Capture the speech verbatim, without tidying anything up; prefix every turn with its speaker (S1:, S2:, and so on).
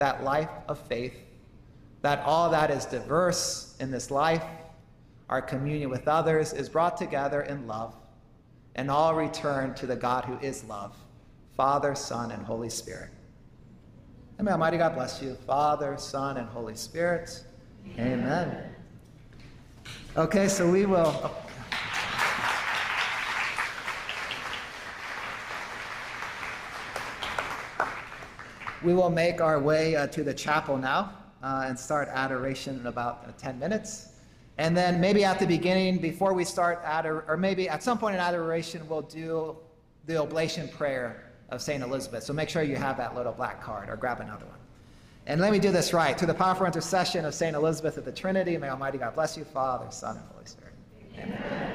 S1: that life of faith, that all that is diverse in this life, our communion with others, is brought together in love, and all return to the God who is love, Father, Son, and Holy Spirit. And may Almighty God bless you, Father, Son, and Holy Spirit. Amen. Amen. Okay, so we will... Oh. We will make our way uh, to the chapel now uh, and start adoration in about uh, ten minutes. And then maybe at the beginning, before we start, ador- or maybe at some point in adoration, we'll do the oblation prayer of Saint Elizabeth. So make sure you have that little black card, or grab another one. And let me do this right. To the powerful intercession of Saint Elizabeth of the Trinity, may Almighty God bless you, Father, Son, and Holy Spirit. Amen. Amen.